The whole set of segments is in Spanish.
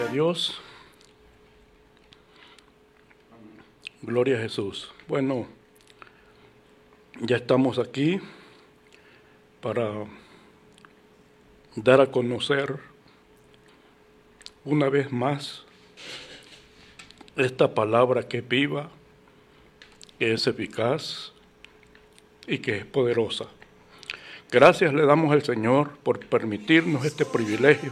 a Dios. Gloria a Jesús. Bueno, ya estamos aquí para dar a conocer una vez más esta palabra que es viva, que es eficaz y que es poderosa. Gracias le damos al Señor por permitirnos este privilegio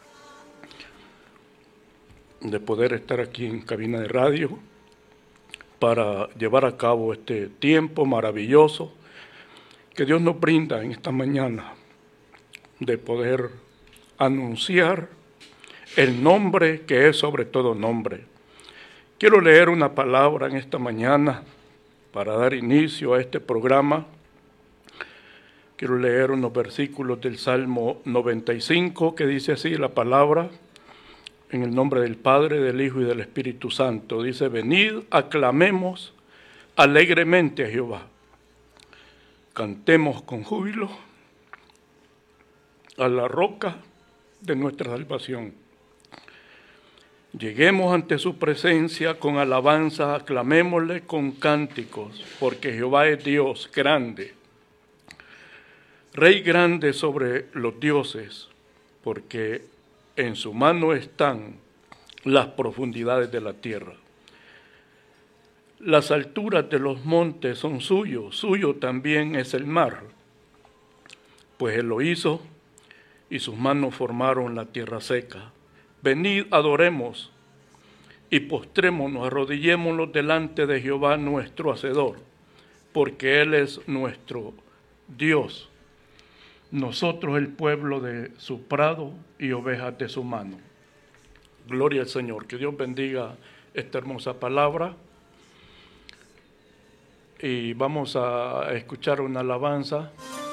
de poder estar aquí en cabina de radio para llevar a cabo este tiempo maravilloso que Dios nos brinda en esta mañana de poder anunciar el nombre que es sobre todo nombre. Quiero leer una palabra en esta mañana para dar inicio a este programa. Quiero leer unos versículos del Salmo 95 que dice así la palabra, en el nombre del Padre, del Hijo y del Espíritu Santo. Dice: venid, aclamemos alegremente a Jehová. Cantemos con júbilo a la roca de nuestra salvación. Lleguemos ante su presencia con alabanza, aclamémosle con cánticos, porque Jehová es Dios grande, Rey grande sobre los dioses, porque en su mano están las profundidades de la tierra. Las alturas de los montes son suyos, suyo también es el mar, pues él lo hizo y sus manos formaron la tierra seca. Venid, adoremos y postrémonos, arrodillémonos delante de Jehová nuestro Hacedor, porque él es nuestro Dios, nosotros el pueblo de su prado y ovejas de su mano. Gloria al Señor. Que Dios bendiga esta hermosa palabra. Y vamos a escuchar una alabanza.